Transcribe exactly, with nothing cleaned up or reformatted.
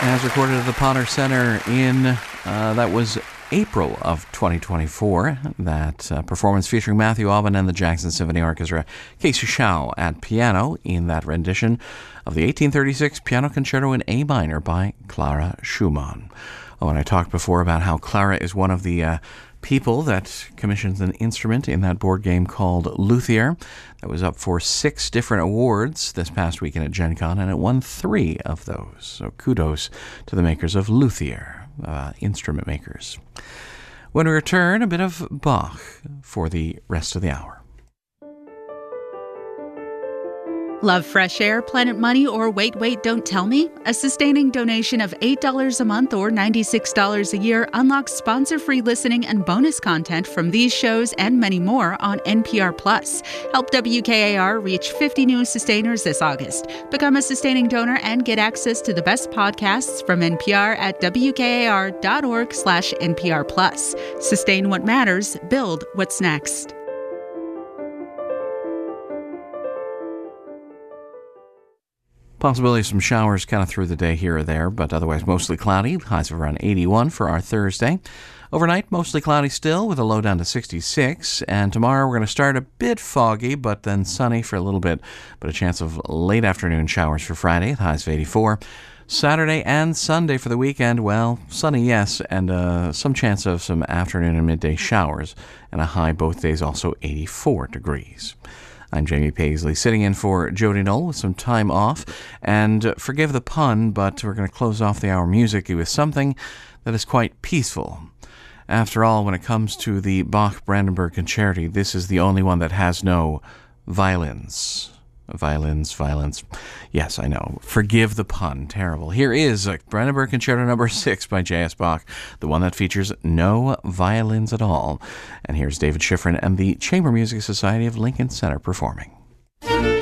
As recorded at the Potter Center in, uh, that was April of twenty twenty-four. That uh, performance featuring Matthew Aubin and the Jackson Symphony Orchestra. Casey Shaw at piano in that rendition of the eighteen thirty-six Piano Concerto in A minor by Clara Schumann. Oh, and I talked before about how Clara is one of the uh, people that commissions an instrument in that board game called Luthier. That was up for six different awards this past weekend at Gen Con, and it won three of those. So kudos to the makers of Luthier, uh, instrument makers. When we return, a bit of Bach for the rest of the hour. Love fresh air, Planet Money, or Wait, Wait, Don't Tell Me? A sustaining donation of eight dollars a month or ninety-six dollars a year unlocks sponsor-free listening and bonus content from these shows and many more on N P R Plus. Help W K A R reach fifty new sustainers this August. Become a sustaining donor and get access to the best podcasts from N P R at W K A R dot org slash N P R Plus. Sustain what matters. Build what's next. Possibility of some showers kind of through the day here or there, but otherwise mostly cloudy. Highs of around eighty-one for our Thursday. Overnight, mostly cloudy still with a low down to sixty-six. And tomorrow we're going to start a bit foggy, but then sunny for a little bit. But a chance of late afternoon showers for Friday, highs of eighty-four. Saturday and Sunday for the weekend, well, sunny, yes, and uh, some chance of some afternoon and midday showers. And a high both days also eighty-four degrees. I'm Jamie Paisley, sitting in for Jody Knoll with some time off. And uh, forgive the pun, but we're going to close off the hour music with something that is quite peaceful. After all, when it comes to the Bach-Brandenburg Concerti, this is the only one that has no violins. Violins, violins. Yes, I know. Forgive the pun. Terrible. Here is uh, Brandenburg Concerto number six by J S. Bach, the one that features no violins at all. And here's David Schifrin and the Chamber Music Society of Lincoln Center performing.